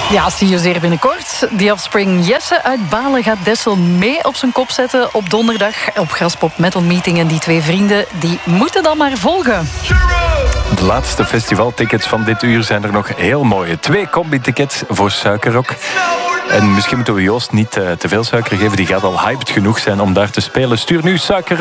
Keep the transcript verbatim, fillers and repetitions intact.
Ja, zie je zeer binnenkort. The Offspring Jesse uit Balen gaat Dessel mee op zijn kop zetten op donderdag op Graspop Metal Meeting. En die twee vrienden die moeten dan maar volgen. De laatste festivaltickets van dit uur zijn er nog heel mooie. Twee combi-tickets voor Suikerrock. En misschien moeten we Joost niet uh, te veel suiker geven. Die gaat al hyped genoeg zijn om daar te spelen. Stuur nu Suikerrock